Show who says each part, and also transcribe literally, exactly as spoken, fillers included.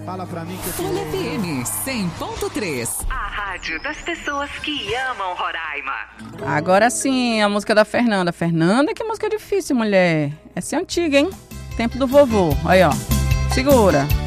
Speaker 1: Fala pra mim que eu tô...
Speaker 2: Folha F M cem ponto três.
Speaker 3: A rádio das pessoas que amam Roraima.
Speaker 4: Agora sim, a música da Fernanda. Fernanda, que música difícil, mulher. Essa é antiga, hein? Tempo do vovô. Aí, ó. Segura.